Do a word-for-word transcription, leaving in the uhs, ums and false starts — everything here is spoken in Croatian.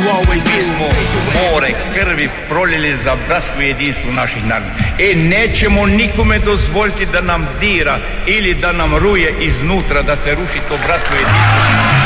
Mi smo more krvi prolili za bratstvo i jedinstvo naših naroda. E, nećemo nikome dozvoliti da nam dira ili da nam ruje iznutra, da se ruši to bratstvo i jedinstvo.